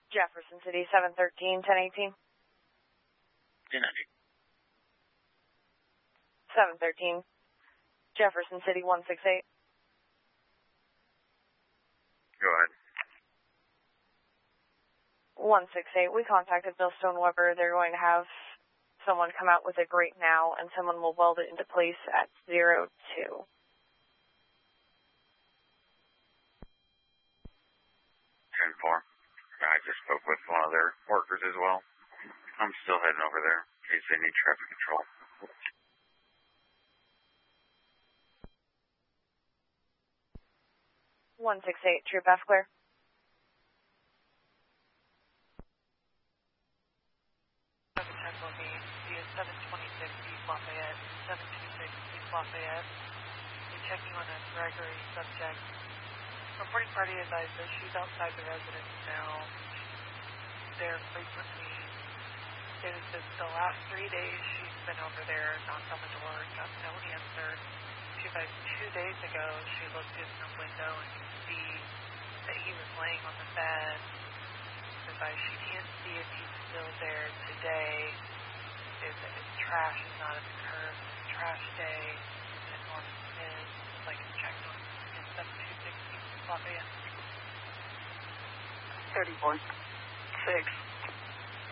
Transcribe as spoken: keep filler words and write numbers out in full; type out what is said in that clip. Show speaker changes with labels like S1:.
S1: Jefferson City, seven thirteen, ten eighteen.
S2: ten ninety.
S1: seven thirteen. Jefferson City, one six eight.
S2: Go ahead.
S1: one six eight. We contacted Millstone Weber. They're going to have someone come out with a grate now, and someone will weld it into place at zero two.
S2: ten four. I just spoke with one of their workers as well. I'm still heading over there in case they need traffic control.
S1: one six eight, Troop F clear.
S3: seven twenty-six East Lafayette, seven twenty-six East Lafayette. We're checking on a Gregory subject. Reporting party advised that she's outside the residence now. There frequently. It has been the last three days she's been over there, knocked on the door, got no answer. She advised two days ago she looked in the window and could see that he was laying on the bed. She advised she can't see if he's still there today. Is that his trash is not at the curb, it's trash day, and on his, like, checked on his seven two six Lafayette.
S4: thirty-four. six.